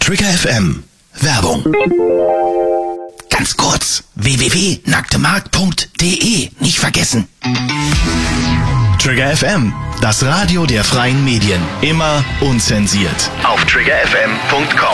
Trigger FM. Werbung. Ganz kurz, www.nacktemarkt.de. Nicht vergessen. Trigger FM, das Radio der freien Medien. Immer unzensiert. Auf triggerfm.com.